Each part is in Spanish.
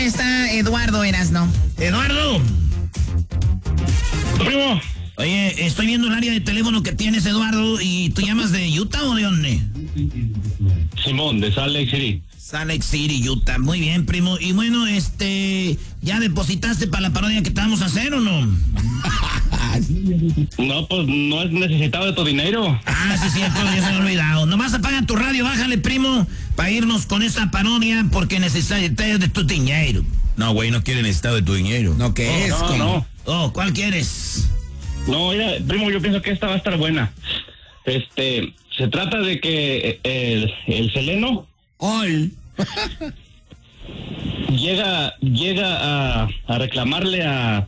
Está Eduardo Erasno. Eduardo. Primo. Oye, estoy viendo el área de teléfono que tienes, Eduardo, y ¿tú llamas de Utah o de dónde? Simón, de Salt Lake City. Salt Lake City, Utah. Muy bien, primo. Y bueno, ¿ya depositaste para la parodia que te vamos a hacer o no? No, pues no es necesitado de tu dinero. Ah, sí, cierto, ya se me ha olvidado. Nomás apaga tu radio, bájale, primo, para irnos con esa parodia porque necesitas de tu dinero. No, güey, no quiere necesitar de tu dinero. No, ¿qué es? No, no. Oh, ¿cuál quieres? No, mira, primo, yo pienso que esta va a estar buena. Se trata de que el Seleno ¡Ay! llega a reclamarle al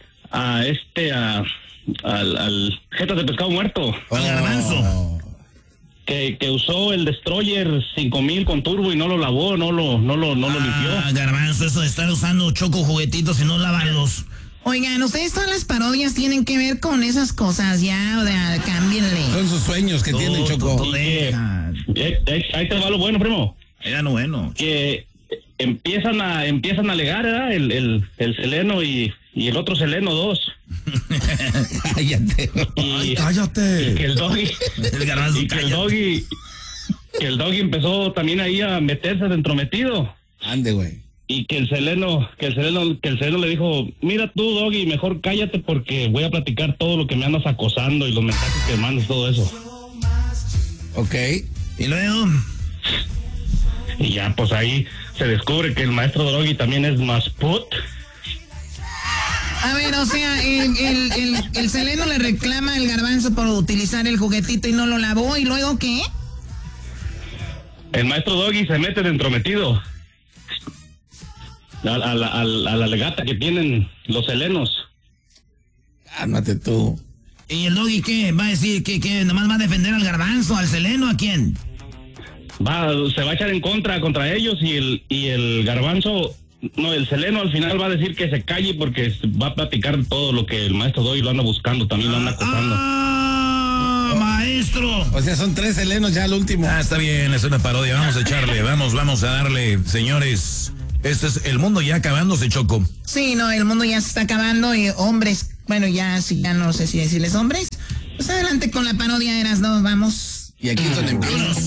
jetas de pescado muerto. Al Garbanzo. Que usó el Destroyer 5000 con turbo y no lo lavó, no lo limpió. Ah, Garbanzo, eso de estar usando choco juguetitos y no lavarlos. Oigan, ustedes todas las parodias tienen que ver con esas cosas ya, o sea, cámbienle. Son sus sueños que tienen, Choco. Tú deja. Ahí te va lo bueno, primo. Era no bueno. Que empiezan a alegar, ¿verdad? El Seleno y el otro Seleno 2. Cállate. Cállate. Y que el Doggy. El Garbanzo, Y que el Doggy empezó también ahí a meterse de entrometido. Ande, güey. Y que el Seleno le dijo, mira tú, Doggy, mejor cállate porque voy a platicar todo lo que me andas acosando y los mensajes que mandas, todo eso. Ok. Y luego... Y ya, pues ahí se descubre que el maestro Doggy también es más put. A ver, o sea, el Seleno le reclama al Garbanzo por utilizar el juguetito y no lo lavó, ¿y luego qué? El maestro Doggy se mete de entrometido a la legata que tienen los Selenos. Cálmate tú. ¿Y el Doggy qué? ¿Va a decir que nomás va a defender al Garbanzo, al Seleno, a quién? Se va a echar en contra ellos y el Garbanzo, no, el Seleno al final va a decir que se calle porque va a platicar todo lo que el maestro Doggy lo anda buscando, también lo anda acosando. ¡Ah, maestro! O sea, son 3 Selenos ya al último. Ah, está bien, es una parodia. Vamos a echarle, vamos a darle, señores. Este es el mundo ya acabándose, Choco. Sí, no, el mundo ya se está acabando y hombres, bueno, ya no sé si decirles hombres. Pues adelante con la parodia, Erasno, vamos. Y aquí es donde empieza.